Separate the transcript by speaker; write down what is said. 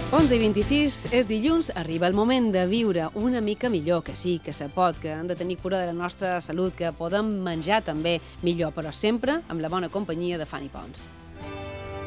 Speaker 1: 11:26 és dilluns, arriba el moment de viure una mica millor, que sí, que se pot, que hem de tenir cura de la nostra salut, que podem menjar també millor, però sempre amb la bona companyia de Fanny Pons.